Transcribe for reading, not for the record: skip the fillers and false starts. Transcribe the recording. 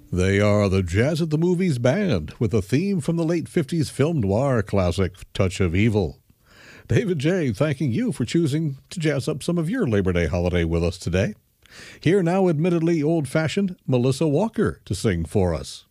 They are the Jazz at the Movies Band with a theme from the late 50s film noir classic Touch of Evil. David J. thanking you for choosing to jazz up some of your Labor Day holiday with us today. Here now, admittedly old-fashioned, Melissa Walker to sing for us.